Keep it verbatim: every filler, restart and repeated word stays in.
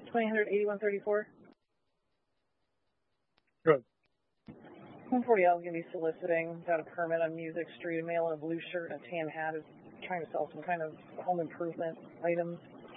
twenty hundred eighty-one thirty-four. Good. one forty L is going to be soliciting without a permit on Music Street. A male in a blue shirt and a tan hat is trying to sell some kind of home improvement items.